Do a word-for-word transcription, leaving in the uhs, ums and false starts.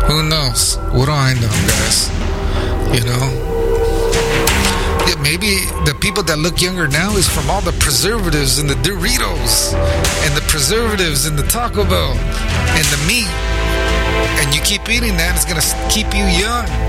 Who knows? What do I know, guys? You know? Yeah, maybe the people that look younger now is from all the preservatives in the Doritos and the preservatives in the Taco Bell and the meat. And you keep eating that, it's going to keep you young.